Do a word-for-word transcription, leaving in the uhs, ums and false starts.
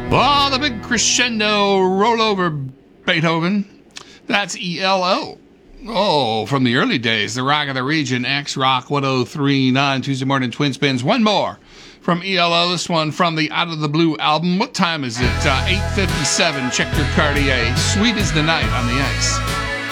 Oh, the big crescendo rollover Beethoven. That's E L O. Oh, from the early days, the rock of the region, X-Rock one oh three point nine, Tuesday morning twin spins. One more from E L O, this one from the Out of the Blue album. What time is it? Uh, eight fifty-seven, check your Cartier. Sweet as the night on the ice.